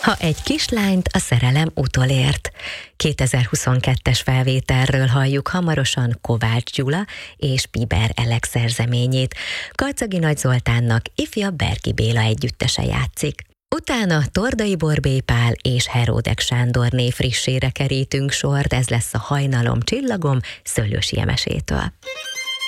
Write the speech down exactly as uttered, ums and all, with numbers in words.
Ha egy kislányt a szerelem utolért. kétezer-huszonkettes felvételről halljuk hamarosan Kovács Gyula és Piber Elek szerzeményét. Karcagi Nagy Zoltánnak ifjabb Berki Béla együttese játszik. Utána Tordai Borbély Pál és Heródek Sándorné frissére kerítünk sort, ez lesz a Hajnalom csillagom Szőlősi Emesétől.